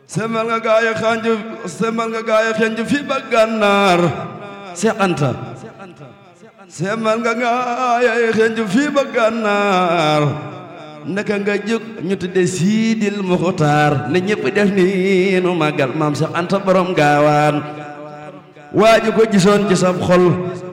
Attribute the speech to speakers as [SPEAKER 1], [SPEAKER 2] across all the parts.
[SPEAKER 1] semal nga gaay xanju semal nga gaay xanju fi ba Gànnaar Seex Anta semal nga gaay xanju fi ba Gànnaar naka nga jóg ñu tudde Siidil Muxtaar ne ñëpp def ni nu màggal maam Seex Anta borom gaawaan waaju ko gisoon ci sab xol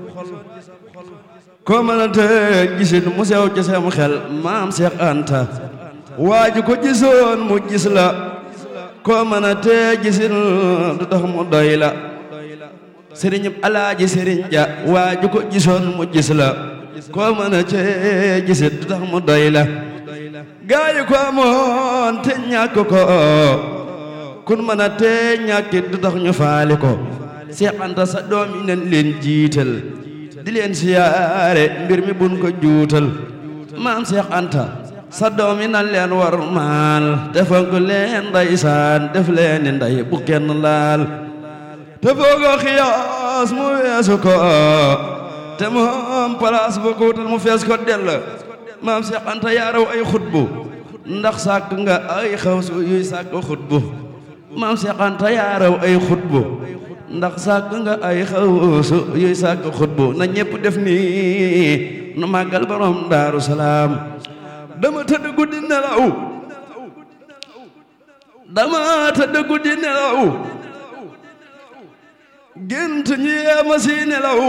[SPEAKER 1] ko mënante gisin mu sew ci sam xel maam Seex Anta waaju ko gisoon mu gis la ko mënante gisin du tax mu doy la sëriñ Alaaji Sëriñ Ja waaju ko gisoon mu gis la ko mënante gisin du tax mu doy la gaayu ko amoon te ñàkk ko kun mënante ñàkkit du tax ñu faale ko Seex Anta sa doom yi nañ leen jiital di leen siyaare mbir mi buñ ko juutal maam Seex Anta sa doom yi nan leen war maal defal ko leen ndeysaan def leen ni ndey bu kenn laal te foogoo xiyaas mu weesu ko te moom palaas bu ko wutal mu fees ko dell maam Seex Anta yaa raw ay xutbu ndax sàkk nga ay xawsu yuy sàkk xutbu maam Seex Anta yaa raw ay xutbu ndax sàkk nga ay xawsu yuy sàkk xutbu na ñépp def nii nu màggal borom Daaru Salaam dama tëdd guddi nelaw dama tëdd guddi nelaw gént ñu yeema si nelaw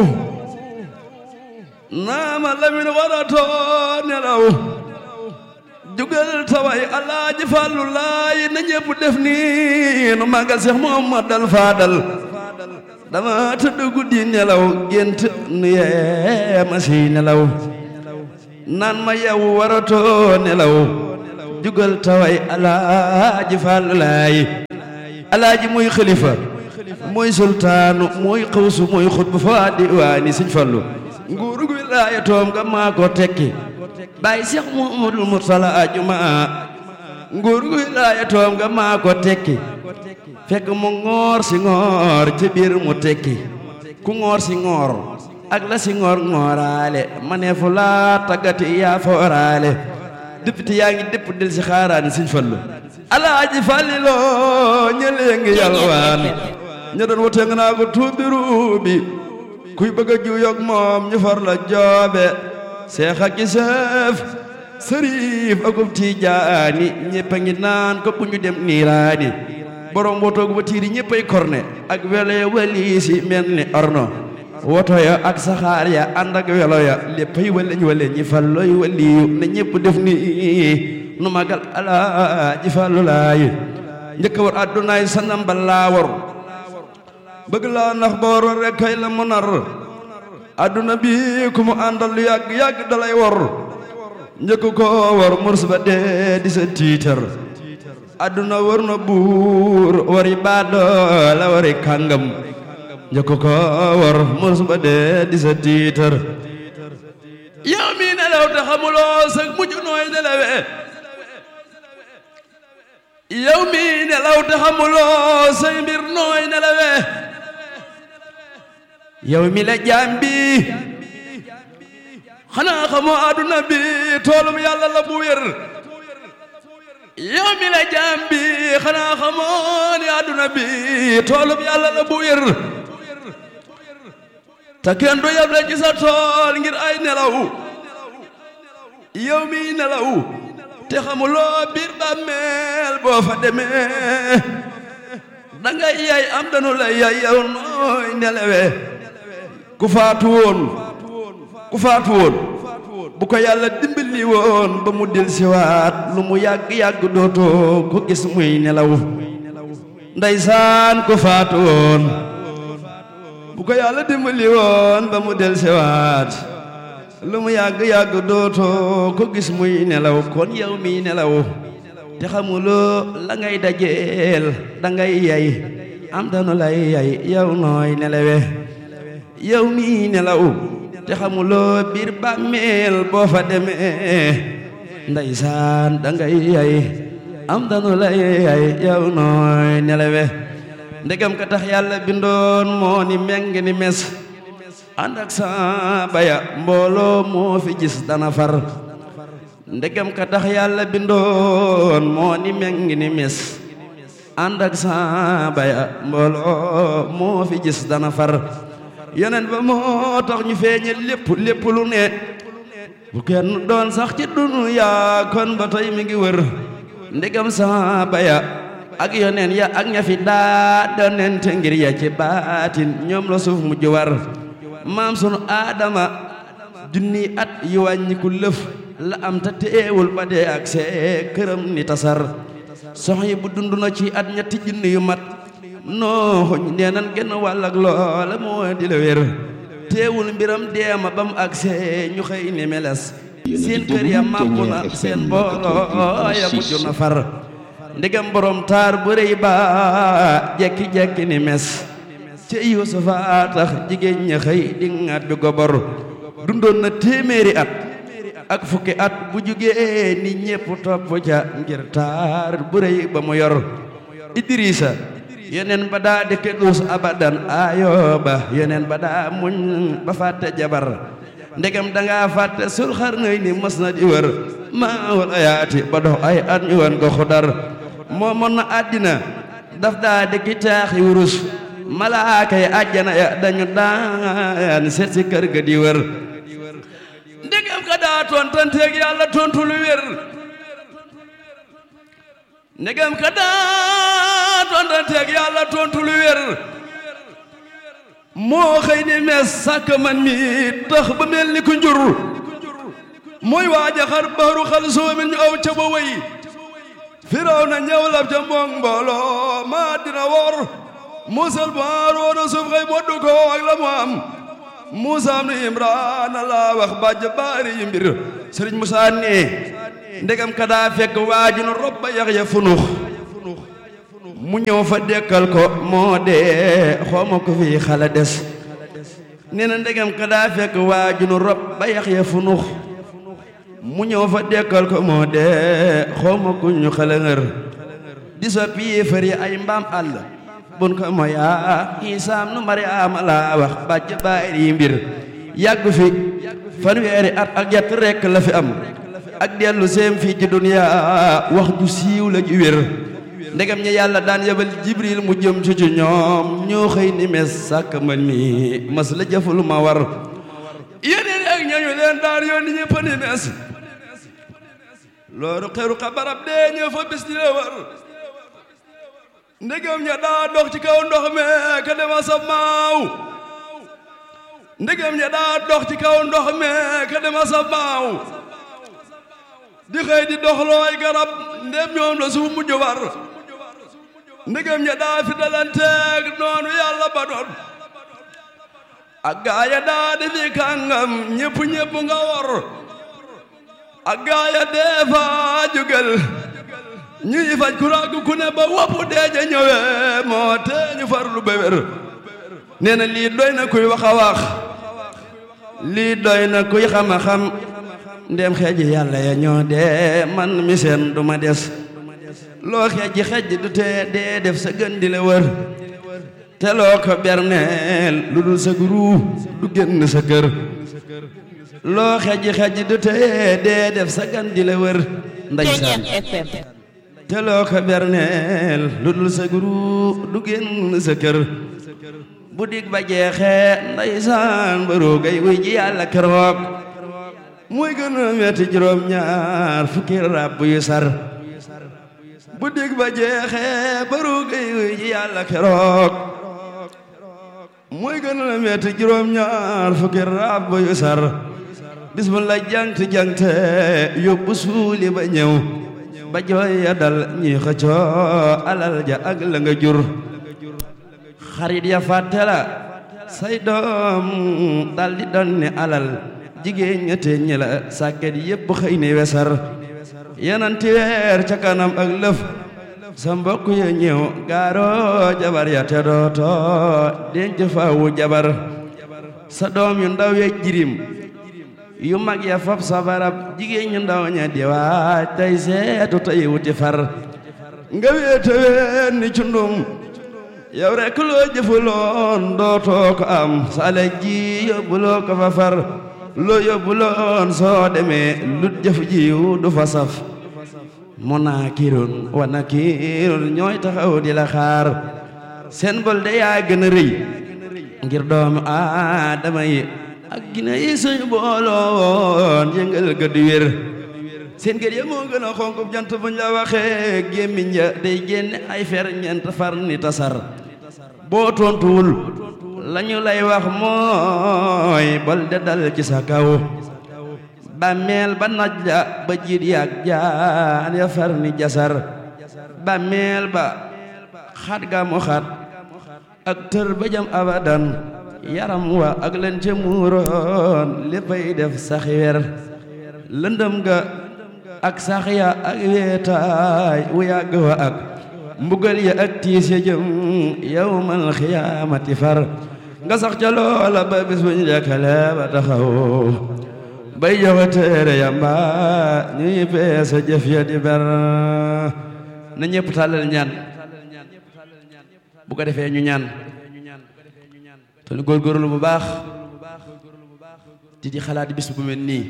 [SPEAKER 1] naama Lamin waratoo nelaw jugal taway Alaaji Fallu Laay na ñépp def nii nu màggal Seex Muhammadal Faadal dama tëdd guddi nelaw gént ñu yeema si nelaw naan ma yow waratoo nelaw jugal taway Alaaji Fallu Laay Alaaji muy xalifa muy sultaanu muy xawsu muy xutbu fa diwaani Sëñ Fallu nguuru gu wilaayatoom nga maa ko tekki Baay Seex Muhammadul Murtala ajuma nguuru gu wilaayatoom nga maa ko tekki fekk mu ngoor si ngoor ci biir mu tekki ku ngoor si ngoor ak la si ngoor ngooraale ma ne fu laa taggati yaa fooraale député yaa ngi dépp del si xaaraani Sëñ Fallu Alaaji Fallilo ñëlee ngi yalwaan ña doon wote nga naa ko tuubi ruubi kuy bëgg a juyoog moom ñu far la joobe seex ak seef sëriif akub tijaani ñëpp a ngi naan ko bu ñu dem niiraani borom wotoog ba tiiri ñëpp ay korne ak welo ya waliisi mel ni orno woto ya ak saxaar ya ànd ak welo ya léppay waleñ waleñ ñi falloy waliyu na ñëpp def ni nu magal Alaaji Fallu Laay njëkk war addunaay sanam ba laa war bëgg laa nax ba war rek kay la mu nar adduna bi ku mu àndal lu yàgg yàgg dalay war njëkk ko war murs ba dee di sa tiitar adduna war na buur wari baadoo la wari kàngam njëkk ko war murs ba dee di sa tiitar yow mi nelaw te xamuloo sa mujj nooy nelawe yow mi nelaw te xamuloo say mbir nooy nelawe yow mi la jaam bi xanaa xamoo àdduna bi toolum yàlla la bu wér yow mi la jaam bi xanaa xamoo ni àdduna bi toolum yàlla la bu wér te kenn du yab la ci sa tool ngir ay nelaw yow mi nelaw te xamuloo biir bàmmeel boo fa demee dangay yay am danu la yay yow nooy nelawe ku faatu woon bu ko yàlla dimbali woon ba mu del siwaat lu mu yàgg-yàgg dootoo ko gis muy nelaw ndeysaan ku faatu woon bu ko yàlla dimbali woon ba mu del siwaat lu mu yàgg-yàgg dootoo ko gis muy nelaw kon yow mi nelaw te xamuloo la ngay dajeel dangay yay am danu lay yay yow nooy nelawe yow mi nelaw te xamuloo biir bàmmeel boo fa demee ndeysaan dangay yay am danu lay yay yow nooy nelawe ndegam ka tax yàlla bindoon moo ni meng ni mes ànd ak saaba ya mbooloo moo fi gis dana far ndegam ka tax yàlla bindoon moo ni meng ni mes ànd ak saaba ya mbooloo moo fi gis dana far yeneen ba moo tax ñu feeñe lépp lu ne bu kenn doon sax ci dunya kon ba tey mi ngi wër ndegam saaba ya ak yoneen ya ak ña fi daa donente ngir ya ci baatin ñoom la suuf mujj war maam sunu aadama junni at yi wàññiku lëf la am ta teewul ba dee ak see këram ni tasar sox yi bu dund na ci at ñetti junni yu mat nooxuñ nee nan genn wàll ak loola moo di la wér teewul mbiram deema bam ak see ñu xëy ni meles seen kër ya màbbu na seen mbooloo ya mujj na far ndegam borom taar bu rëy ba jekki-jekki ni mes ci Yuusufa tax jigéen ña xëy di ŋàddu gobor dundoon na téeméeri at ak fukki at bu jugee ni ñépp topp ca ngir taar bu rëy ba mu yor Idrisa yeneen ba daa dëkke duus abadan Ayoba yeneen ba daa muñ ba fàtte jabar ndegam danga fàtte sul xar ngay ni mas na di wër maa wal ayaati ba dox ay at ñu wan ko xudar moo mën na àddina daf daa dëkki taaxi wurus malaaka yi àjjana ya dañu daan seet si kër ga di wër ndegam ka daa tontanteeg yàlla tontu lu wér ndegam ka daa tontanteeg yàlla tontu lu wér moo xëy ni mees sàkk man mi tax ba mel ni ku njur mooy waaja xar baaru xal soomin ñu aw ca ba way firaw na ñëw lab ca moom mbooloo maa dina wor musal baaroona suuf xëy moddu ko ak la mu am Muusaa am ni Imraan la wax bàjj baari yi mbir Sëriñ Musaa ne ndegam ka daa fekk waaju nu rob ba Yaxya funux mu ñëw fa dekkal ko moo dee xooma ko fi xala des nee na ndegam ka daa fekk waaju nu rob ba Yaxya funux mu ñëw fa dekkal ko moo dee xooma ko ñu xala ngër di soppi yéefar yi ay mbaam àll bun ko moya Isaam nu Mariama la wax bàjj baari yi mbir yàgg fi fanweeri at ak yett rekk la fi am ak dellu seem fii ci duniya wax ju siiw la ju wér ndegam ñi yàlla daan yebal Jibril mu jëm ci ñoom ñoo xëy ni mes sàkk man mi mas la jëful ma war yeneen ak ñañu leen daan yónni ñëpp ni mes loolu xeru xa barab dee ñëw fa bis di la war ndegam ña daa dox ci kaw ndox me ka dema sa maaw ndegam ña daa dox ci kaw ndox me ka dema sa maaw di xëy di dox looy garab ndem ñoom la suuf mujj war ndegam ña daa fi dalanteeg noonu yàlla ba doon ak gaaya daa di fi kàngam ñépp nga wor ak gaaya dee fa jugal ñuy faj kuraagu ku ne ba wopp deeja ñëwe moo tee ñu farlu ba wér nee na lii doy na kuy wax a wax lii doy na kuy xam a xam ndem xeeji yàlla ya ñoo dee man mi seen du ma des loo xeeji du tee dee def sa gën di la wër te loo ko berneel lu dul sa guru du génn sa kër loo xeeji du tee dee def sa gën di la wër ndeysaan te loo ko berneel lu dul sa guru du génn sa kër bu dig ba jeexee ndeysaan ba roogay wuy ji yàlla keroog muy gën a metti juróom ñaar fukki rab yu sar bu dig ba jeexee ba roogay wuy ji yàlla keroog muy gën a metti juróom ñaar fukki rab yu sar bis bu la jangte yóbbu suuli ba ñëw ba jooy ya dal ñi xëccoo alal ja ak la nga jur xarit ya fàtte la say doom dal di doon ne alal jigéen ña te ñi la sàkket yépp xëy ni wesar yananti weer ca kanam ak lëf sa mbokk ya ñëw gaaro jabar ya te dooto denc faawu jabar sa doom yu ndaw ya jirim yu mag ya fab sa barab jigéen ñu ndaw ña di waaj tey seetu tey wuti far nga wéete ween ni cundum yow rekk loo jëfuloon dootoo ko am sale ji yóbbuloo ko fa far loo yóbbuloon soo demee lut jëf jiw du fa saf munaakirun wa nakiirun ñooy taxaw di la xaar seen bol de yaa gën a rëy ngir doomu aadama yi ak gina yi suñu booloon yëngal ga di wér seen gër ya moo gën a xonk jant buñ la waxee gémmiñ ja day génne ay fer ñeent far ni tasar boo tontuwul lañu lay wax mooy bol de dal ci sa kaw bàmmeel ba naj la ba jiit yaak jaan ya far ni jasar bàmmeel ba xat ga mu xat ak tër ba jam abadan yaram wa ak leen ca muuroon léppay def saxi wer lëndëm ga ak sax ya ak weetaay wu yàgg wa ak mbugal ya ak tiis ya jëm yawmal xiyaamati far nga sax ca loola ba bis buñ dekkale ba taxaw bay joxe téere yamba ñuy peese jëf ya di ber na ñëpp tàllal ñaan bu ko defee ñu ñaan te ñu góorgóorlu bu baax di xalaat bis bu mel nii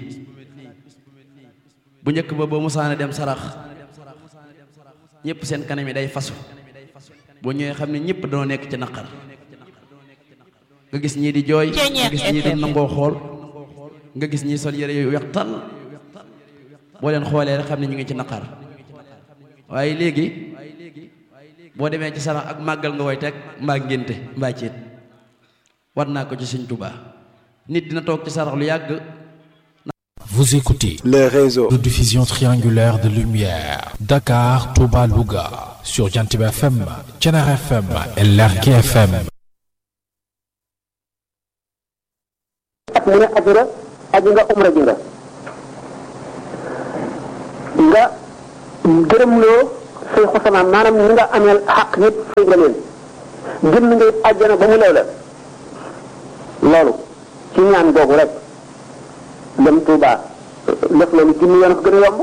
[SPEAKER 1] bu njëkk ba boo musaana dem sarax ñëpp seen kanam yi day fasu boo ñëwee xam ne ñëpp dañoo nekk ci naqar nga gis ñii di jooy nga gis ñii di nangoo xool nga gis ñii sol yére yu weex tàll boo leen xoolee rek xam ne ñu ngi ci naqar waaye léegi boo demee ci sarax ak màggal nga koy teg mbaa ngénte mbaa ceet war naa ko ci Sëñ Tuubaa nit dina toog ci sarax lu yàgg.
[SPEAKER 2] Vous écoutez les réseaux de diffusion triangulaire de lumière Dakar, Touba, Louga sur Jantib FM, Thiénaba FM et Lergui FM.
[SPEAKER 3] mu ne aji nga umra ji nga gërëmloo say xosamaam maanaam ñi nga ameel xaq yëpp fay nga leen gën nga it àjjana ba mu lew la loolu ci ñaan googu rek dem Tuuba def loolu junni yoon ko gën a yomb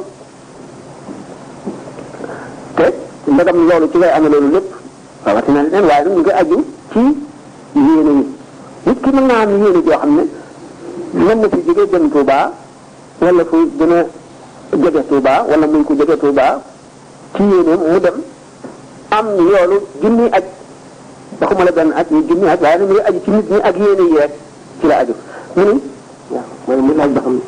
[SPEAKER 3] te ndagam loolu ci ngay amee loolu lépp rawatina leen waaye nag ñu ngi aju ci yéene yi nit ki mën naa am yéene joo xam ne mën na fi jóge dem Tuuba wala fu gën a jege Tuuba wala muy ko jege Tuuba ci yéeneem mu dem am yoolu junni aj waxuma la benn aj ñu junni aj waaye nag muy aju ci nit ñi ak yéene yi rek ci la aju mu ni waaw mooy mu laaj ba xam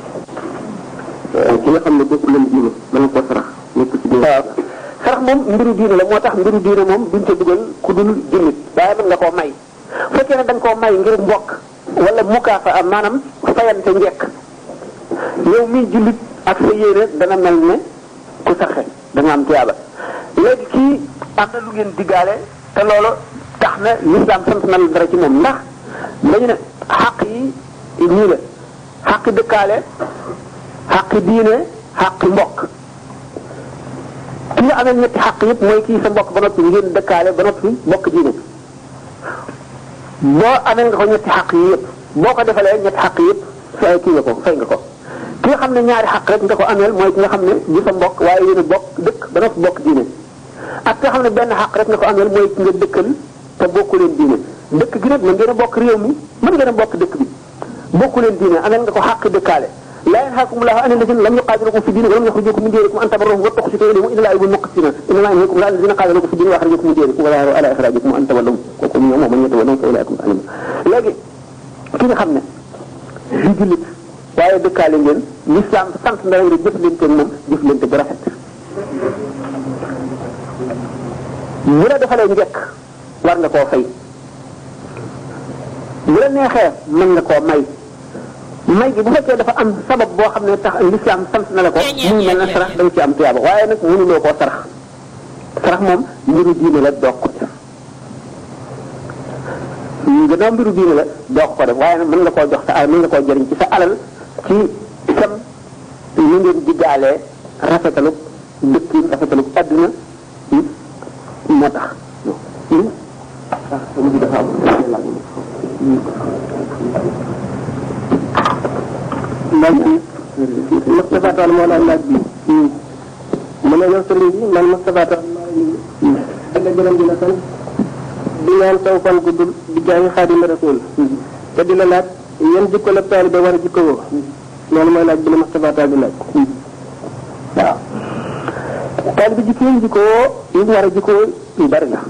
[SPEAKER 3] ci nga xam ne bokkul leen diine dana ko sarax nekk ci biir waaw sarax moom mbiru diine la moo tax mbiru diine moom duñ ca dugal ku dul jullit waaye mën nga koo may fekkee ne da nga koo may ngir mbokk wala mukaafa am maanaam fayante njekk yow miy jullit ak sa yéene dana mel ne ku saxe da nga am tiyaaba léegi kii am na lu ngeen diggaale te loolu tax na lislaam sant na la dara ci moom ndax dañu ne xaq yi nii la xaqi dëkkaale xaqi diine xaqi mbokk ki nga amee ñetti xaq yëpp mooy kii sa mbokk ba noppi ngeen dëkkaale ba noppi mbokk diine boo amee nga ko ñetti xaq yi yëpp boo ko defalee ñetti xaq yëpp fay kii nga ko fay nga ko ki nga xam ne ñaari xaq rek nga ko ameel mooy ki nga xam ne du sa mbokk waaye yéen a bokk dëkk ba noppi bokk diine ak ki nga xam ne benn xaq rek nga ko ameel mooy ki nga dëkkal te bokku leen diine dëkk gi nag mën ngeen a bokk réew mi mën ngeen a bokk dëkk bi bokku leen diine ameel nga ko xaq dëkkaale laa yanhaakumullahu ani llaziina lam yuqaatilukum fi diini wa lam yukhrijukum min diyarikum an tabarruhum wa tuqsitu ilayhim inna llaaha yuhibbul muqsitiina innamaa yanhaakum llaahu allaziina qaataluukum fi diini wa akhrajakum min diyarikum wa zaaharu alaa ikhraajikum an tawallawhum kooku ñoom man yatawallahum fa ulaaika humul zaalimuun léegi ki nga xam ne di jullit waaye dëkkaale ngeen lislaam sant na rek jëflante ak moom jëflante bu rafet bu la defalee njëkk war nga koo fay bu la neexee mën nga koo may gi bu fekkee dafa am sabab boo xam ne tax lislaam sant na la ko muy mel na sarax da nga ci am tuyaaba waaye nag mënuloo koo sarax moom mbiru diine la doog ko def gannaaw mbiru diine la doog ko def waaye nag mën nga koo jox sa alal mën nga koo jëriñ ci sa alal ci sam ñu ngeen diggaalee rafetalu dëkkin rafetalu adduna moo tax Moustapha Tall moo daan laaj bi mu ne yow sëriñ bi man Moustapha Tall maa ngi gërëm di la sant di ñaan taw fan guddul di jaay Xaadimu Rasuul te di la laaj yan jikko la taalibe war a jikko woo loolu mooy laaj bi la Moustapha Tall di laaj waaw taalibe jikko yi jikkoo yi mu war a jikkoo yu bari la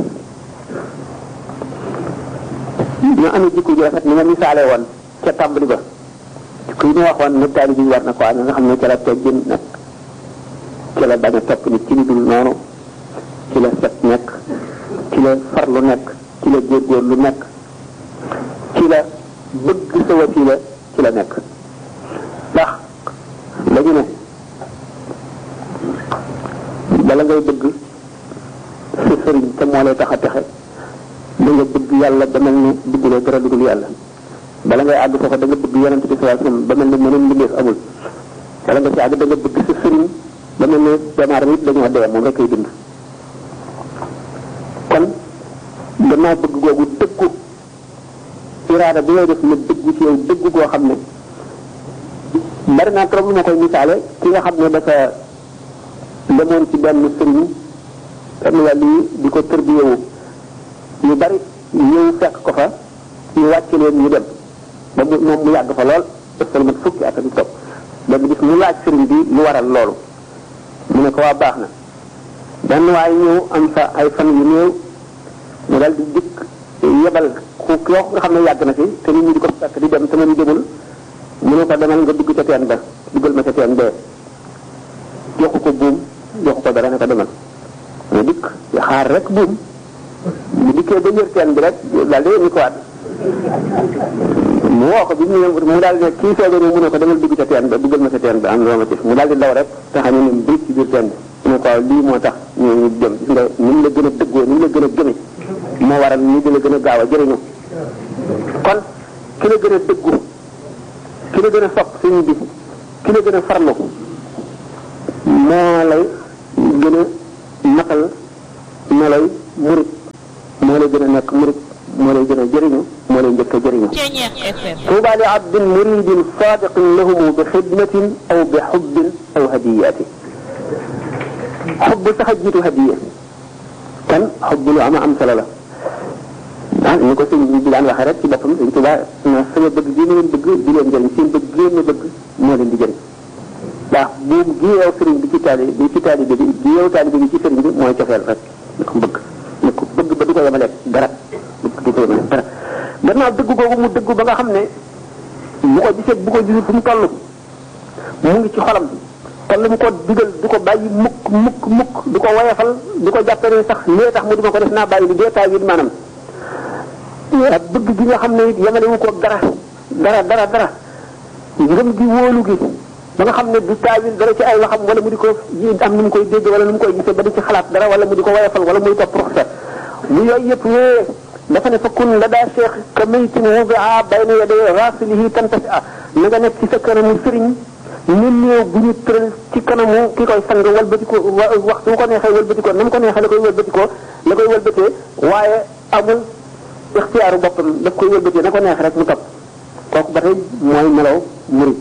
[SPEAKER 3] ñu amee jikko ju rafet ni nga misaale woon ca tàmbali ba jikko yi ñu waxoon ne taalibe yi war na ko am nga xam ne ca la teggin nag ci la bañ a topp nit ci lu dul noonu ci la set nekk ci la farlu nekk ci la góorgóorlu nekk ci la bëgg sa wasiila ci la nekk ndax dañu ne bala ngay bëgg sa sëriñ te moo lay tax a texe da nga bëgg yàlla ba mel ni bëgguloo dara dugul yàlla bala ngay àgg foofa da nga bëgg yonent bi sallallahu alayhi wasallam ba mel ni mëneen mbindeef amul bala nga ci àgg da nga bëgg sa sëriñ ba mel ni doomaar nit dañoo dee moom rek ay dund kon gannaaw bëgg googu dëggu iraada bi ngay def na dëggu ci yow dëggu goo xam ne bari naa trop lu ma koy misaale ki nga xam ne dafa demoon ci benn sëriñ benn wàll yi di ko tërbiyewu ñu bari ñëw fekk ko fa ñu wàcc leen ñu dem ba moom mu yàgg fa lool ëppal mat fukki at ak topp benn bis mu laaj sëriñ bi lu waral loolu mu ne ko waa baax na benn waaye ñëw am fa ay fan yu néew mu dal di dikk yebal ku yoo nga xam ne yàgg na fi te nit ñi di ko fekk di dem te man demul mu ne ko demal nga dugg ca teen ba duggal ma ca teen bee joxu ko buum joxu ko dara ne ko demal mu dikk di xaar rek buum bu dikkee ba yër teen bi rek daal di ñu ko waat mu woo ko bi mu daal ne kii soog a ñëw mu ne ko demal dugg ca teen ba duggal ma ca teen ba am loo ma ci mu daal di daw rek te xam ne biir ci biir teen bi mu ne ko lii moo tax ñu dem gis nga ni mu la gën a dëggoo ni mu la gën a gëme moo waral ni di la gën a gaaw a jëriñu kon ki la gën a dëggu ki la gën a sopp suñu bi ki la gën a farlu moo lay gën a matal melay murit moo lay gën a nekk murit moo lay gën a jëriñu moo lay njëkk a jëriñu tuuba li abdin muridin sadiqin lahumu bi xidmatin aw bi xubbin aw hadiyaati xubb sax a jiitu hadiya kan xubb lu am solo la ni ko sëñ bi daan waxee rek ci boppam sëñ Tuubaa na sama bëgg gi ngeen bëgg di leen jëriñ seen bëgg gi ngeen bëgg moo leen di jëriñ ndax buum gi yow sëriñ bi ci taalibe bi gi yow taalibe bi ci sëriñ bi mooy cofeel rek ni ko bëgg ba du ko yemaleeg dara bëgg du ko yemaleeg dara gannaaw dëgg googu mu dëgg ba nga xam ne bu ko gisee bu ko gisul fu mu toll mu ngi ci xolam kon lu mu ko digal du ko bàyyi mukk du ko woyefal du ko jàppe ne sax lee tax mu di ma ko def naa bàyyi li dee taay wi maanaam bëgg gi nga xam ne yemalewu ko dara ngëm gi wóolu gi ba nga xam ne du taawil dara ci ay waxam wala mu di ko am nu mu koy dégg wala nu mu koy gisee ba di ci xalaat dara wala mu di ko woyefal wala muy topp ruxsa bu yooyu yëpp ñëwee dafa ne fa kun la daa cheikh ka maytin wudia bayna yaday rasilihi tantasi na nga nekk ci sa kanamu sëriñ ñu néew bu ñu tëral ci kanamu ki koy sang walbati ko waxtu ko neexee walbati ko na mu ko neexee la koy walbatee waaye amul ixtiyaaru boppam daf koy wëlbatee na ko neex rek mu topp kooku ba tey mooy melaw murid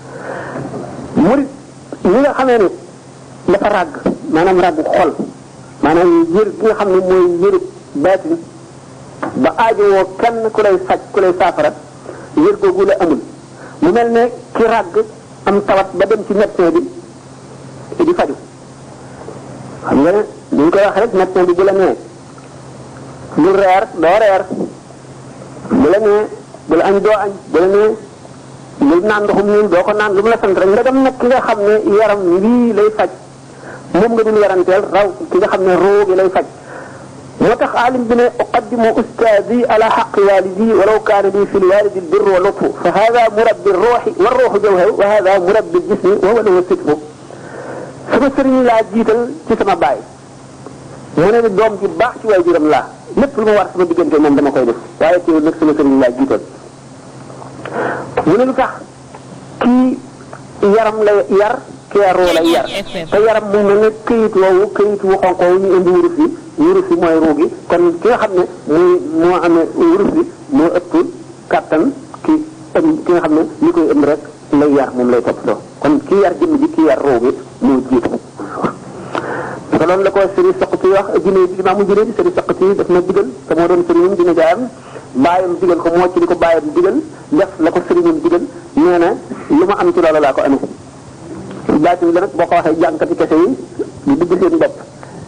[SPEAKER 3] ñi nga xamee ne dafa ràgg maanaam ràggu xol maanaam yër gi nga xam ne mooy yëru baatin ba aajowoo kenn ku lay faj ku lay saafara yër googu la amul mu mel ne ki ràgg am tawat ba dem ci médecin bi di faju xam nga ne duñ koy wax rek médecin bi bu la nee lu reer doo reer bu la nee bu la añ doo añ bu la nee lu naan ndoxum ñuul doo ko naan lu mu la sant rek ndegam nag ki nga xam ne yaram lii lay faj moom nga dul yaranteel raw ki nga xam ne roo gi lay faj moo tax alim bi ne uqaddimu ustaadi ala xaqi walidi walaw kaana li fi lwalidi bir wa lutfu fa hada murabbi ruuxi wa ruuxu jawhar wa hada murabbi jismi wa huwa lahu sitfu sama sëriñ laa jiital ci sama baay mu ne ni doom ji baax ci waajuram laa lépp lu ma war sama diggante moom dama koy def waaye teewul nag sama sëriñ laa jiital mu ne lu tax kii yaram la yar kii roo la yar te yaram mu mel ne këyit wu xonq wu ñu indi wurus yi mooy ruugi kon ki nga xam ne moo amee wurus bi moo ëpp kàttan ki nga xam ne li koy ëmb rek lay yar moom lay toppatoo kon kii yar jëmm ji kii yar ruugi moo jiitu parce que loolu la ko sëriñ Saqati wax Junayd bi Imaamu Junayd sëriñ Saqati daf na digal te moo doon sëriñam dina jaayam bàyyam digal ko moo ci li ko bàyyam digal def la ko sëriñam digal nee na lu ma am ci loolu laa ko amee baatin la nag boo ko waxee jànkati kese yi di dugg seen bopp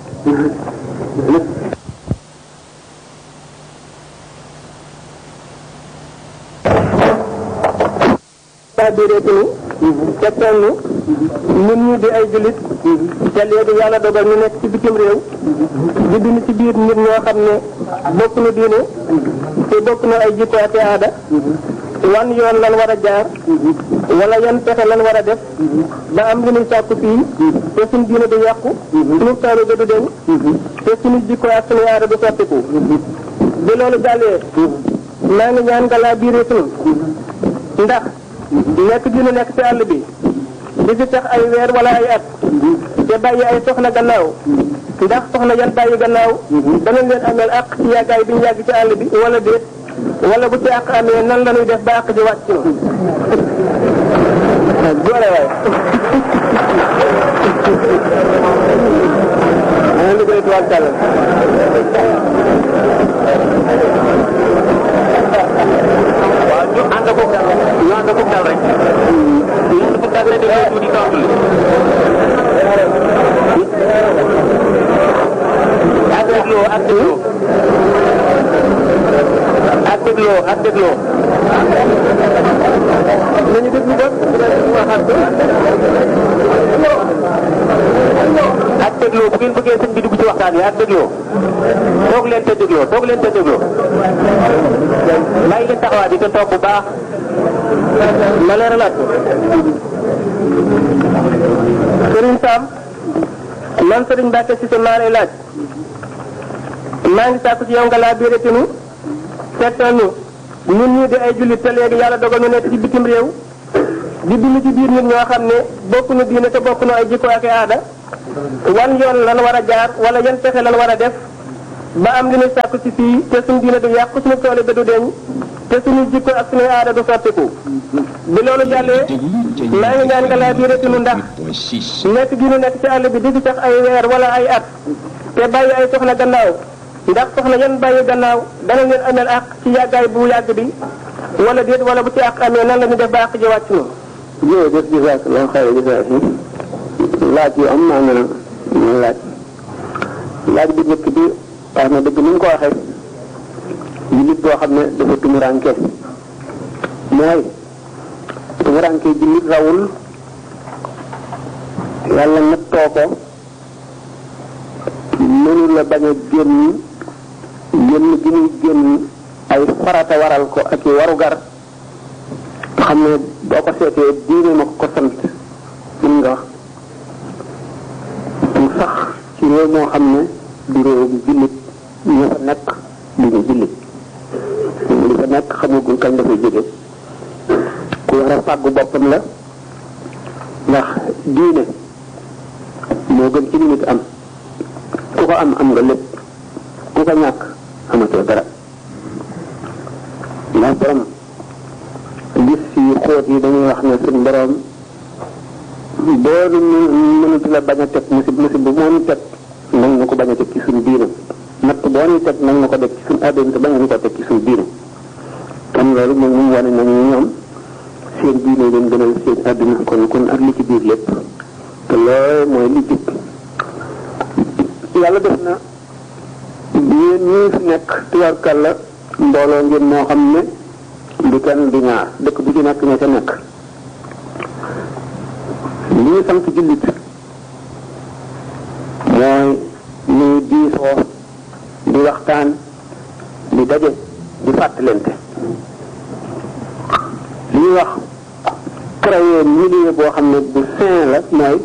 [SPEAKER 3] biireetinu tegtal nu ñun ñi di ay jullit te léegi yàlla dogal ñu nekk ci bitim réew di dund ci biir nit ñoo xam ne bokk na diine te bokk na ay jikko ak aada wan yoon lan war a jaar wala yan pexe lan war a def ba am li ñuy sàkku fii te suñu diine du yàqu suñu taalibe du deñ te suñu jikko ak suñu aada du soppiku bi loolu jàllee maa ngi ñaan nga laa biireetinu ndax nekk gi nu nekk ci àll bi di fi tax ay weer wala ay at te bàyyi ay soxna gannaaw ndax soxna yan bàyyi gannaaw danañ leen ameel àq ci yàggaay bi ñu yàgg ci àll bi wala déet wala bu ci àq amee nan la ñuy def ba àq ji wàcc ci noonu doole waay ana li koy tuwaat tàll waaw ñu ànd ko dal rek ñu ànd ko dal rek ñu ànd ko dal rek di tuuti tontu li ak dégloo ak dégloo ak dégloo ak dégloo nañu déglu ba waxaat ko ak dégloo bu ngeen bëggee sëñ bi dugg ci waxtaan wi ak dégloo toog leen te dégloo toog leen te dégloo bàyyi leen taxawaay bi te toog bu baax ma leeralaat ko Serigne Sam man Serigne Mbacke Cissé maa lay laaj maa ngi sàkku ci yow nga laa biiretinu tegtal nu ñun ñii di ay jullit te léegi yàlla dogal nu nekk ci bitim réew di dund ci biir nit ñoo xam ne bokk nu diine te bokk nu ay jikko ak aada wan yoon lan war a jaar wala yan pexe lan war a def ba am li ñuy sàkku ci fii te suñu diine du yàqu suñu toole ba du deñ te suñu jikko ak suñu aada du soppiku bi loolu jàllee maa ngi ñaan nga laa biiretinu ndax nekk gi nu nekk ci àll bi di fi sax ay weer wala ay at te bàyyi ay soxna gannaaw ndax soxna yan bàyyi gannaaw dana leen ameel àq ci yàggaay bu yàgg bi wala déet wala bu ci àq amee nan la ñu def ba àq ji wàcc noonu. jërëjëf jazakallahu xayran jazaak laaj yu am naa ne laaj bu njëkk bi wax na dëgg ni mu ko waxee jullit boo xam ne dafa tumuranke mooy tumuranke jullit rawul yàlla nattoo ko mënu la bañ a génn gi muy génn ay farata waral ko ak i warugar xam ne boo ko seetee diine ma ko sant mën nga wax mu sax ci réew moo xam ne du réew bu jullit ñu fa nekk du ñu jullit li fa nekk xamagul kañ dafay jóge ku war a fàggu boppam la ndax diine moo gën ci li nit am ku ko am nga lépp ku ko ñàkk amatoo dara ndax borom gis yu xóot yi dañuy wax ne suñ borom boo mënatu la bañ a teg musib bu moom teg nag ñu ko bañ a teg ci suñ diine natt boo ñu teg nag ñu ko def ci suñ àddina te bañ ñu ko teg ci suñ diine kon loolu moom ñu wane nañu ñoom seen diine leen gënal seen àddina kon ak li ci biir lépp te loolu mooy li jëkk yàlla def na yéen ñii fi nekk tubaarkàlla mbooloo ngeen moo xam ne du kenn du ñaar dëkk bu ci nekk ña ca nekk li ñu sant jullit mooy ñuy diisoo di waxtaan di daje di fàttalente li ñuy wax créer milieu boo xam ne bu sain la mooy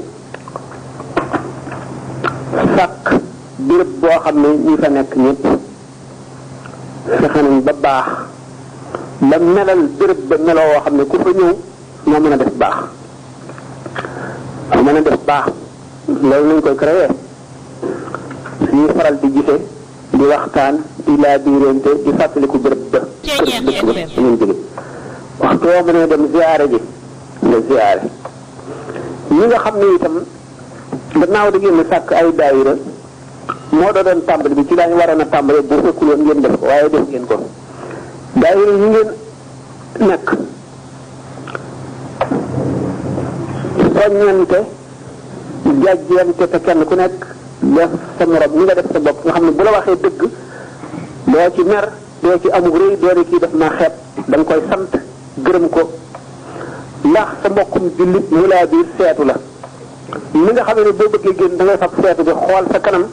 [SPEAKER 3] sàkk béréb boo xam ne ñi fa nekk ñëpp fexe nañ ba baax ba melal béréb ba meloo woo xam ne ku fa ñëw ñoo mën a def baax mën a def baax loolu lañ koy créer ñuy faral di gise di waxtaan di laa biirante di fàttaliku béréb ba kër dëkk ba ñun jóge waxtu woo mënee dem ziyaare ji nga ziyaare ñi nga xam ne itam gannaaw da ngeen sàkk ay daayira moo doon tàmbali bi ci daañu waroon a tàmbali bu fekkul woon ngeen def ko waaye def ngeen ko daayira yi ngeen nekk soññante jàjjante te kenn ku nekk def sa morom ni nga def sa bopp nga xam ne bu la waxee dëgg doo ci mer doo ci amug rëy doo ne kii def naa xeeb da nga koy sant gërëm ko ndax sa mbokkum jullit mu laa biir seetu la li nga xam ne boo bëggee génn da ngay fab seetu bi xool sa kanam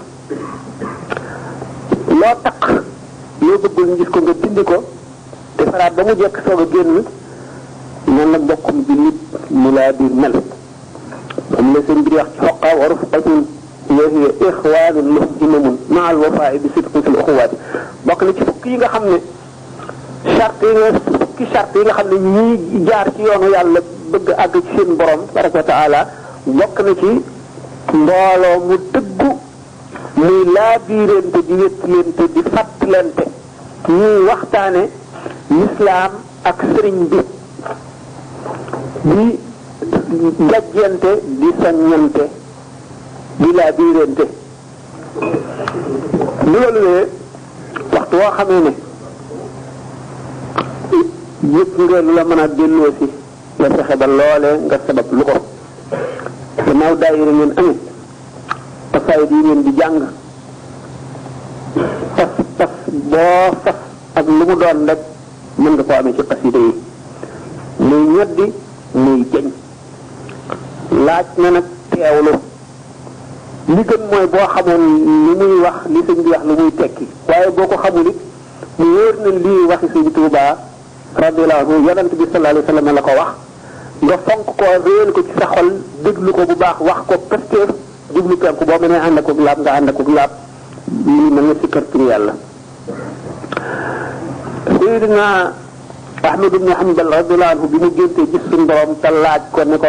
[SPEAKER 3] loo takk loo bëggul ñu gis ko nga dindi ko defaraat ba mu jekk soog a génn noonu la mbokkum jullit mu laa biir mel moom la seen bi di wax ci xoqa wa rufqatun wa hiya ixwaanun lahum himamun ma'al wafaa'i bi sidqin fil uxuwaati bokk na ci fukki yi nga xam ne charte yi nga xam ne ñii jaar ci yoonu yàlla bëgg àgg ci seen borom tabaraka wa taala bokk na ci mbooloo mu dëggu muy laabiirante di wéttalante di fàttalante ñuy waxtaane lislaam ak sëriñ bi di jajjante di soññante di laabiirante loolu ne waxtu woo xamee ne yëpp nga lu la mën a delloo si nga fexe ba loolee nga sabab lu ko gannaaw daayira ngeen amee tasaayid yi ngeen di jàng fas boo fas ak lu mu doon rek mën nga koo amee ci xasida yi muy ñoddi muy jëñ laaj na nag teewlu li gën mooy boo xamoon li muy wax li sëñ bi wax lu muy tekki waaye boo ko xamul it mu wóor na lii waxi sëñ Tuubaa radiyallahu anhu yonent bi sallallahu alayhi wa sallam la ko wax nga fonk ko réel ko ci sa xol déglu ko bu baax wax ko pëstéef jublu penku boo mënee ànd akuk laab nga ànd akuk laab lii mën nga sikkar tur yàlla Seydina Ahmad ibn Hanbal radiyallahu anhu bi mu géntee gis suñu borom te laaj ko ne ko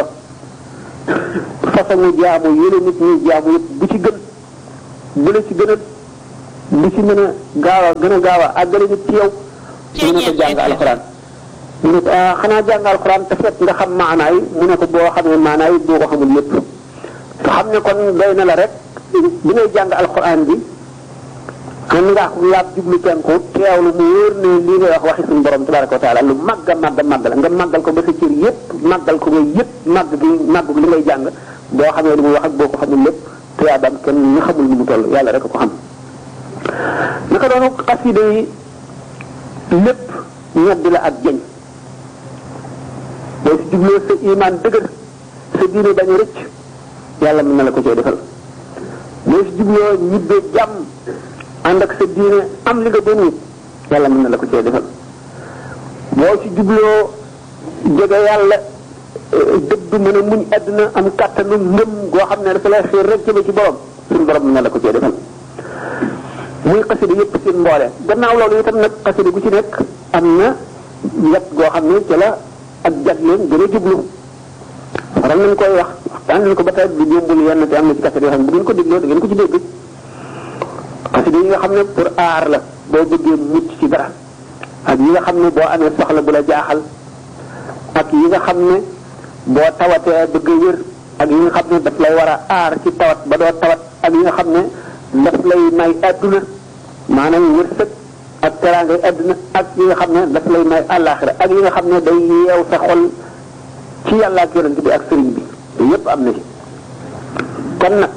[SPEAKER 3] façon jaamu yële nit ñuy jaamu yëpp bu ci gën bu la ci gën a bu ci mën a gaaw a àggale nit ci yow mu ne ko jàng alxuraan mu ne ko xanaa jàng alxuraan te fekk nga xam maanaa yi mu ne ko boo xamee maanaa yi boo ko xamul lépp te xam ne kon doy na la rek bi ngay jàng alxuraan bi kan nga ko laab jublu penku teewlu mu wóor ne lii ngay wax waxi suñu borom tabaraka wa taala lu màgg la nga màggal ko ba sa cër yëpp màggal ko nga yëpp màgg li ngay jàng boo xamee li muy wax ak boo ko xamul lépp tuyaabam kenn ñu xamul ni mu toll yàlla rek ko xam naka doonu xasida yi lépp ñoddi la ak jëñ boo si jubloo sa iman dëgër sa diine bañ a rëcc yàlla mën na la ko cee defal boo si jubloo ñibbee jàmm ànd ak sa diine am li nga doon wut yàlla mën na la ko cee defal boo si jubloo jege yàlla dëgg mën a muñ àdduna am kàttanu ngëm goo xam ne dafa lay xiir rek jëme ci borom suñu borom mën na la ko cee defal muy xasida yëpp seen mboole gannaaw loolu itam nag xasida gu ci nekk am na yet goo xam ne ci la ak jagleen gën a jublu waral nañ koy wax waxtaan nañ ko ba tey du yombul yenn te am na ci xasida yoo xam ne bu ngeen ko dégloo da ngeen ko ci dégg xasida yi nga xam ne pour aar la boo bëggee mucc ci dara ak yi nga xam ne boo amee soxla bu la jaaxal ak yi nga xam ne boo tawatee bëgg a wér ak yi nga xam ne daf lay war a aar ci tawat ba doo tawat ak yi nga xam ne daf lay may adduna maanaam wërsëg ak teraangay adduna ak yi nga xam ne daf lay may àllaaxira ak yi nga xam ne day yeew sa xol ci yàlla ak yonent bi ak sëriñ bi yépp am na ci kon nag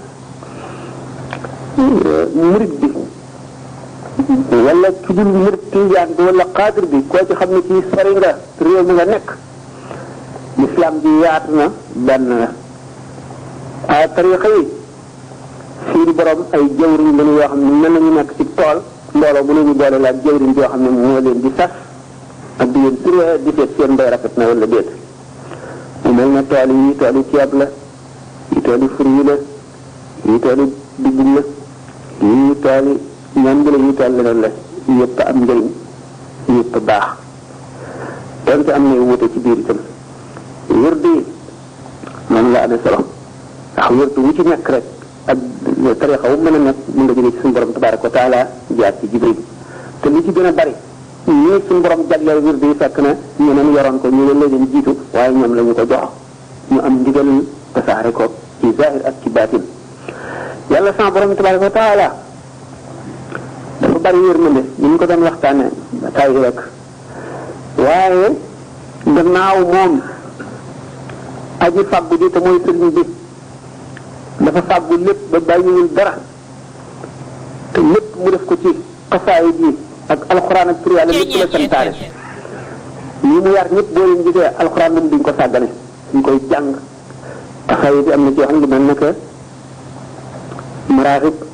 [SPEAKER 3] murid bi wala ci dul murid tijaan bi wala xaadir bi koo ci xam ne ci sori nga réew mi nga nekk lislaam ji yaatu na benn la ay tarixa yi seeni borom ay jawriñ lañu yoo xam ne mel nañu nekk ci tool mbooloo bu nañu boole la ak jawriñ yoo xam ne moo leen di sas ak di leen suree di seet seen mbay rafet na wala déet mu mel ne tool yi toolu ceeb la yi toolu fruit la yi toolu dugub la yi toolu ñam bi la yi tool leneen la yëpp am njëriñ yëpp baax donte am na wuute ci biir itam wërdu yi moom la amee solo ndax wërdu wu ci nekk rek ak tarixa wu mën a nekk mën nga jógee ci suñu borom tabaraka wa taala jaar ci jibril te li ci gën a bari ñii suñu borom jagleel wërdu yi fekk na ñeneen yoroon ko ñu leen jiitu waaye ñoom la ñu ko jox ñu am ndigal tasaare ko ci zahir ak ci baatin yàlla sama borom tabaraka wa taala dafa bari yërmande ñu ngi ko doon waxtaane ba tàyyi rek waaye gannaaw moom aji fàggu ji te mooy sëriñ bi dafa fàggu lépp ba bàyyiwul dara te lépp mu def ko ci xasaayid yi ak alxuraan ak tur yàlla lépp la santaane ñi mu yar ñëpp boo leen gisee alxuraan moom duñ ko sàggane duñ koy jàng xasaayid yi am na ci yoo xam ne mel na que maraaxib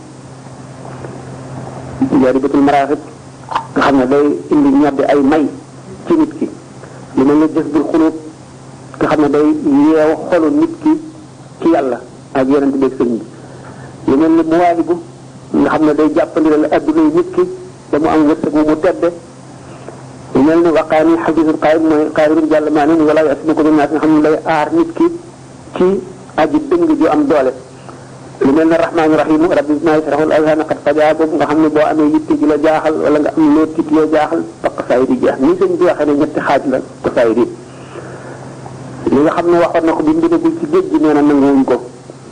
[SPEAKER 3] jaaribatul maraaxib nga xam ne day indi ñoddi ay may ci nit ki lu mel ne jazbul xuluub nga xam ne day yeew xolu nit ki ci yàlla ak yonent bi ak sëñ bi lu mel ne muwaahibu nga xam ne day jàppandilal adduna yi nit ki ba mu am wërsëg mu tedde lu mel ne waqaani xadisul qaayim mooy qaayim jàll maa ne wala yasmuku bi naas nga xam ne day aar nit ki ci aji dëng ju am doole lu mel ne rahmaani rahiim rabbi maa yasrahul azhana qad fajaa boobu nga xam ne boo amee yitte ji la jaaxal wala nga am loo tiit loo jaaxal ba xasaayid yi jeex nii sëñ bi waxee ne ñetti xaaj la xasaayid yi li nga xam ne waxoon na ko bi mbindagul ci géej gi nee na nanguwuñ ko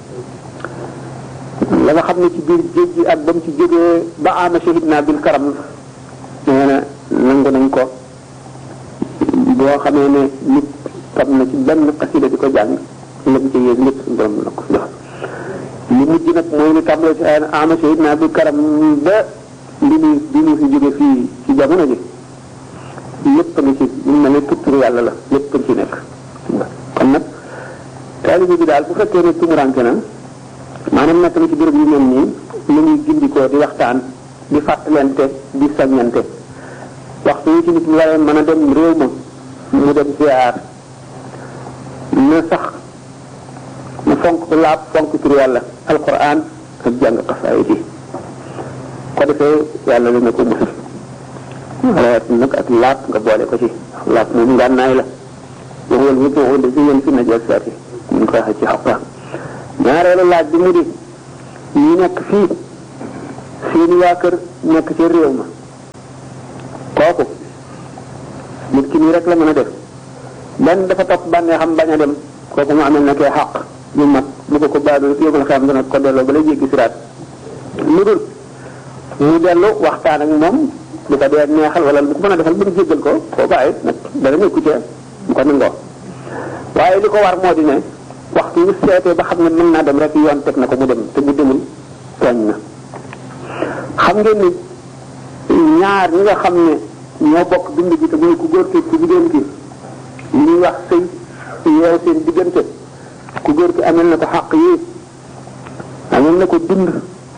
[SPEAKER 3] la nga xam ne ci biir géej gi ak ba mu ci jógee ba ama shahid naa bil karam nee na nangu nañ ko boo xamee ne nit tam na ci benn xasida di ko jàng la mu ci yéeg lépp suñu borom na ko jox li mujj nag mooy li tàmbale ci ama shahid naa bil karam ba bi mu fi jóge fii ci jamono ji lépp nga ci ñu mel ne tuttur yàlla la lépp ci nekk kon nag taalibe bi daal bu fekkee ne tumuranke na maanaam nekk na ci béréb yu mel nii lu ñuy gindikoo di waxtaan di fàttalante di soññante waxtu yi ci nit ñi waree mën a dem réew ma mu dem ziar na sax na fonk laab fonk tur yàlla alquran ak jàng xasaayid yi ko defee yàlla dina ko musal rawat nag ak laab nga boole ko ci laab moom ngànnaay la waxuwal wutu wala si yéen fi najasaat yi ñu ko waxee ci xaqaa ñaareelu laaj bi mu di ñi nekk fii seeni waa kër nekk ci réew ma kooku nit ki nii rek la mën a def benn dafa topp bànnee xam bañ a dem kooku mu amel na kee xaq ñu mat bu ko baadoo si yóbbu la xam dana ko delloo ba lay jéggi siraat lu dul mu dellu waxtaan ak moom lu ko dee neexal wala lu ko mën a defal ba mu jéggal ko koo bàyyi nag dara nekku ci mu ko nangoo waaye li ko war moo di ne waxtu yu seetee ba xam ne mën naa dem rek yoon teg na ko mu dem te bu demul tooñ na xam ngeen ni ñaar ñi nga xam ne ñoo bokk dund gi te mooy ku góor ki ku jigéen ki li ñuy wax sëy yeew seen diggante ku góor ki amel na ko xaq yi amel na ko dund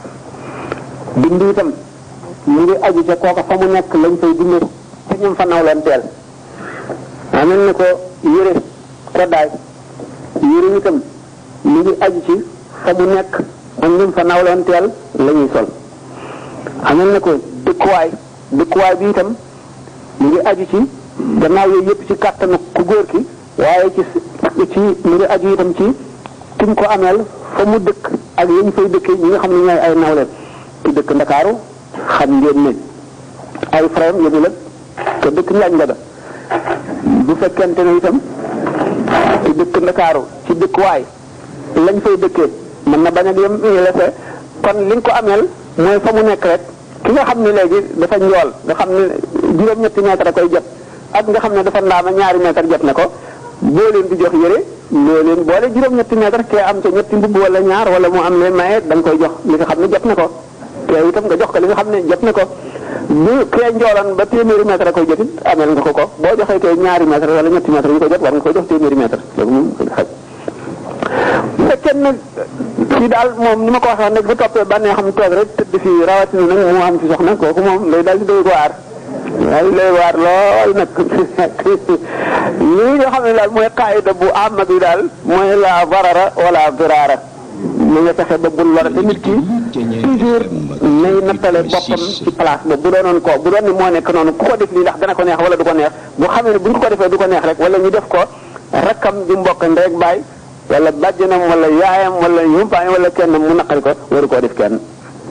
[SPEAKER 3] itam mu ngi aju ca kooka fa mu nekk lañ fay dundee te ñoom fa naw leen teel amel na ko yére koddaay yére itam mu ngi aju ci fa mu nekk ak ñoom fa naw leen teel la ñuy sol amel na ko dëkkuwaay bi itam mu ngi aju ci gannaaw yooyu yëpp ci kàttanu ku góor ki waaye ci mu ngi aju itam ci kim ko ameel fa mu dëkk ak yéen fay dëkkee ñi nga xam ne ñooy ay nawleen ki dëkk Ndakaaru xam ngeen ne ay frère yëmu la te dëkk Njaañ la bu fekkente ne itam ci dëkk Ndakaaru ci dëkkuwaay lañ fay dëkkee mën na bañ a yem lese kon li nga ko ameel mooy fa mu nekk rek ki nga xam ne léegi dafa njool nga xam ne juróom-ñetti mètre a koy jot ak nga xam ne dafa ndaama ñaari mètre jot na ko boo leen di jox yére loo leen boole juróom-ñetti mètre kee am ca ñetti mbubb wala ñaar wala mu am leen maye da nga koy jox li nga xam ne jot na ko kee itam nga jox ko li nga xam ne jot na ko bu kee njoolan ba téeméeri mètre a koy jotit ameel nga ko boo joxee kee ñaari mètre wala ñetti mètre yu ko jot war nga koy jox téeméeri mètre loolu moom xaj bu fekkee nag fii daal moom ni ma ko waxee nag bu toppee bànnee xam toog rek tëdd fii rawatina nag mu am fi soxna kooku moom lay daal di doy ko waar waaye lay waar lool nag lii nga xam ne daal mooy qaayida bu amma bi daal mooy la barara wala biraara li nga fexe ba bul lor te nit ki toujours nay nattale boppam ci place ba bu doonoon ko bu doon ni moo nekk noonu ku ko def lii ndax dana ko neex wala du ko neex bu xamee ne buñ ko defee du ko neex rek wala ñu def ko rakkam di mbokk ndeeg baay wala bàjjanam wala yaayam wala yumpaañ wala kenn mu naqari ko waru koo def kenn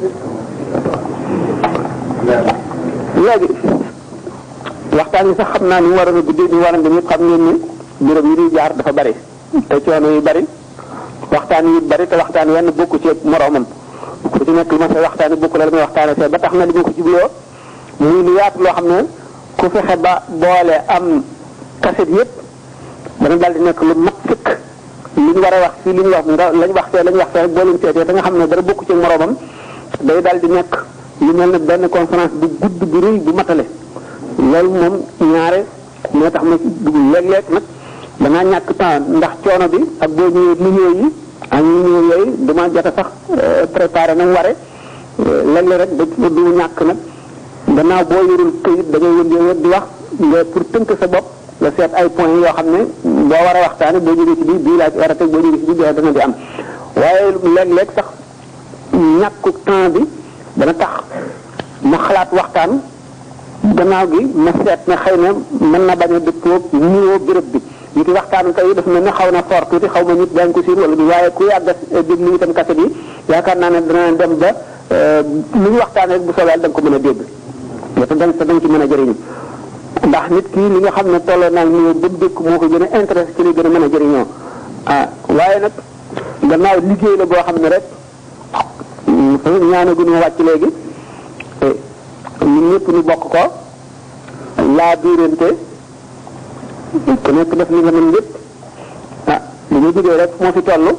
[SPEAKER 3] léegi waxtaan yi sax xam naa ni mu waroon a guddee ni mu waroon a xam ngeen ni bureau yi ñuy jaar dafa bari te coono yu bari waxtaan yu bari te waxtaan wenn bokku ci moroomam ku ci nekk li ma say waxtaan yi bokku la may waxtaane see ba tax na li ma ko jubloo muy lu yaatu loo xam ne ku fexe ba boole am kaset yëpp dana daal di nekk lu mat sëkk li ñu war a wax fii li ñu wax lañ wax fee rek boo leen seetee da nga xam ne dara bokku ci moroomam day daal di nekk lu mel ne benn conférence bu gudd bu rëy bu matale loolu moom ñaare moo tax ma ci dugg léeg-léeg nag danaa ñàkk temps ndax coono bi ak boo ñëwee liggéey yi ak ñu ñëw yooyu dama jot a sax préparé na mu ware léeg-léeg rek da du ñàkk nag gannaaw boo yorul këyit da ngay wër di wax nga pour tënk sa bopp nga seet ay points yoo xam ne boo war a waxtaane boo jógee ci bii laa ci war a teg boo jógee ci bii dana di am waaye léeg-léeg sax ñàkku temps bi dana tax ma xalaat waxtaan gannaaw gi ma seet ne xëy na mën na bañ a dëppoo nuyoo béréb bi ñu ki waxtaan tey dafa mel ne xaw na fort tuuti xaw ma nit daañu ko siin wala bi waaye ku yàgg a déglu itam kaset yi yaakaar naa ne dana dem ba lu ñu waxtaan rek bu soobee da nga ko mën a dégg te da nga ci mën a jëriñu ndax nit ki li nga xam ne tolloo naa nuyoo ba mu dëkk moo ko gën a intéressé ci li gën a mën a jëriñoo waaye nag gannaaw liggéey la boo xam ne rek ñaanaguñu wàcc léegi ñun ñëpp ñu bokk ko laa biirante ku nekk def li nga mën lépp li ñu jógee rek moo fi toll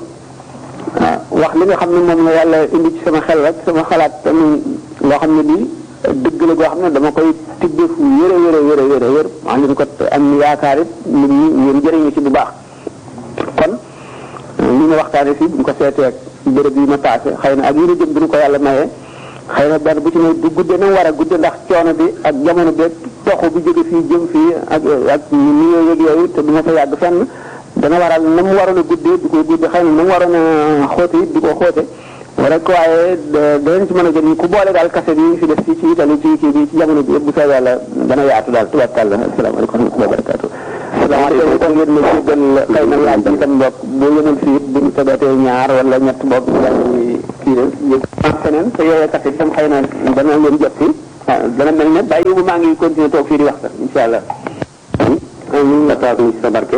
[SPEAKER 3] wax li nga xam ne moom la yàlla indi ci sama xel rek sama xalaat tamit loo xam ne lii dëgg la goo xam ne dama koy tibbee fu wér maa ngi ko am yaakaar it nit ñi ngeen jëriñu ci bu baax kon li ma waxtaane fii bu ñu ko seetee béréb yi ma paase xëy na ak yéen a jëm bi ñu ko yàlla mayee xëy na benn bu ci ne du gudde na war a gudde ndax coono bi ak jamono bi toxu bi jóge fii jëm fii ak nuyoo yeeg yooyu te du ma fa yàgg fenn dana waral na mu waroon a guddee du ko gudde xëy na na mu waroon a xóote it du ko xóote rek waaye danañ ci mën a jël ku boole daal kaset yi fi def ci Italie ci kii bi ci jamono bi yëpp bu soobee yàlla dana yaatu daal tubaarkàlla asalaamaaleykum wa rahmatulah wa barakaatu. asalaamaaleykum kon ngeen ma ci gën xëy na laaj bi tam bopp boo yëmul fii it bu ñu tegatee ñaar wala ñett bopp dañuy kii rek yëpp feneen te yooyee kaset itam xëy na dana leen jot si dana mel ne bàyyi bu maa ngi continuer toog fii di wax sax incha allah. ñu la taas ni ci sa barke.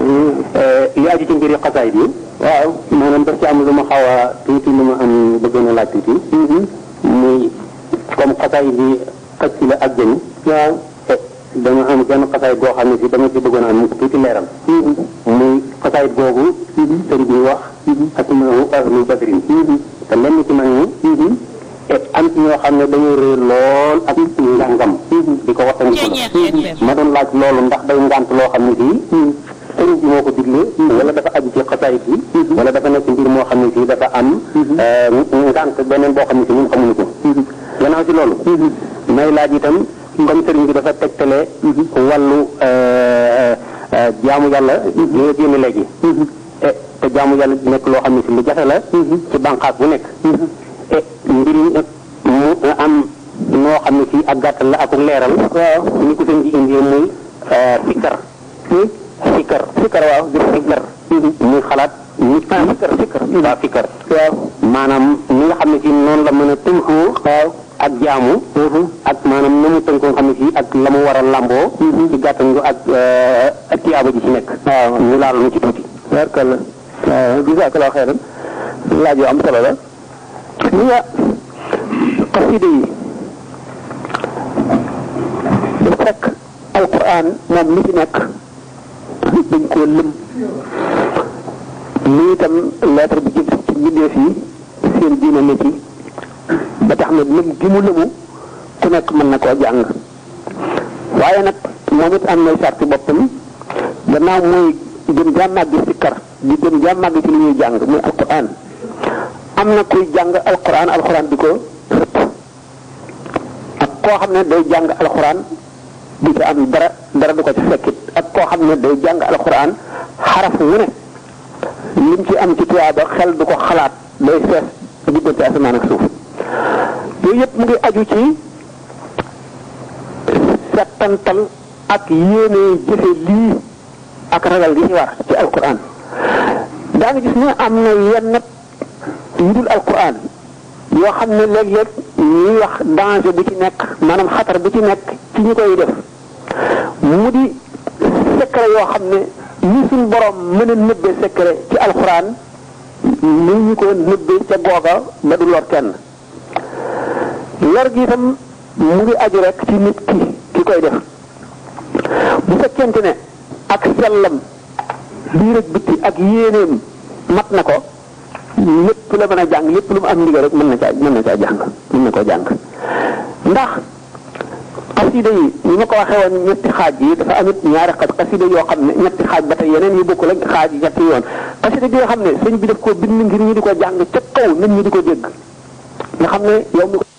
[SPEAKER 3] li aju ci mbiri xasaay bi. waaw maanaam daf ci am lu ma xaw a tuuti lu ma am bëgg na laaj tuuti. muy comme xasaay bi xaj si la ak jën. waaw dama am genn xasaay goo xam ne si dama ci bëggoon a am tuuti leeral. muy xasaay googu. sëriñ bi wax. asmaahu ahlu badrin. te lenn ci mag ñi. am ci ñoo xam ne dañoo réer lool ak njàngam. di ko waxtaanee ma doon laaj loolu ndax day ngànt loo xam ne fii. sëriñ bi moo ko digle. wala dafa aju ci xasaayit bi. wala dafa nekk mbir moo xam ne fii dafa am. ngànt beneen boo xam ne si ñun xamuñu ko. gannaaw ci loolu. may laaj itam comme sëriñ bi dafa tegtale. wàllu jaamu yàlla. li nga génn léegi. te jaamu yàlla nekk loo xam ne si lu jafe la. ci bànqaas bu nekk. mbir yi mu am noo xam ne fii ak gàttal la ak leeral. waaw ni ko sëñ bi indi muy sikkar. sikkar waaw di sikkar. muy xalaat nit sikkar waaw sikkar. waaw maanaam ni nga xam ne si noonu la mën a tënkoo. waaw ak jaamu. ak maanaam na mu tënkoo nga xam ne fii ak la mu war a lamboo. ci gàttal nga ak tiyaaba ji ci nekk. waaw ñu laal ñu ci tuuti. barkalla waaw jazakallahu xayran laaj yu am solo la. li nga xasida yi da fekk alquran moom li ci nekk dañ koo lëm lii itam lettre bi jëm ci mbindeef yi seen diine ne ci ba tax na lëm gi mu lëmu ku nekk mën na koo jàng waaye nag moom it am nay sarti boppam gannaaw mooy gën jaa màgg sikkar di gën jaa màgg ci li ñuy jàng muy alquran am na kuy jàng alxuraan di ko rëpp ak koo xam ne day jàng alxuraan di ci am dara du ko ci fekkit ak koo xam ne day jàng alxuraan xaraf wu ne lim ci am ci tuyaaba xel du ko xalaat day fees diggante asamaan ak suuf yooyu yëpp mu ngi aju ci settantal ak yéene jëfe lii ak ragal gi ci war ci alxuraan daa nga gis ne am na yenn yu dul alquran yoo xam ne léeg-léeg ñuy wax danger bu ci nekk maanaam xatar bu ci nekk ci ñu koy def mu di secret yoo xam ne ni suñ borom mën a nëbbee secret ci alquran ni ñu ko nëbbee ca googa ba du lor kenn lor gi itam mu ngi aju rek ci nit ki koy def bu fekkente ne ak sellam biir ak bitti ak yéeneem mat na ko lépp la mën a jàng lépp lu mu am ndigal rek mën na caa jàng mën na koo jàng. ndax xasida yi ni ma ko waxee woon ñetti xaaj yi dafa amit ñaari xaaj xasida yoo xam ne ñetti xaaj ba tey yeneen yu bokkul ak xaaj yi ñetti yoon xasida gi nga xam ne sëñ bi daf koo bind ngir ñu di ko jàng ca kaw nit ñi di ko dégg nga xam ne yow mi ko